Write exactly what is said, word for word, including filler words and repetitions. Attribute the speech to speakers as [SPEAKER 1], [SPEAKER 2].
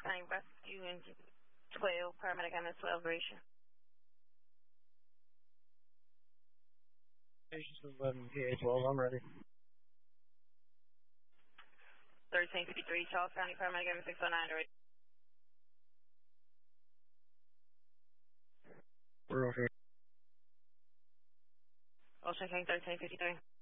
[SPEAKER 1] County Rescue Engine twelve, paramedic M S twelve, duration.
[SPEAKER 2] Station eleven P A twelve, I'm ready.
[SPEAKER 1] thirteen fifty-three, Charles County, paramedic M S six oh nine, duration.
[SPEAKER 2] We're okay.
[SPEAKER 1] Ocean King thirteen fifty-three.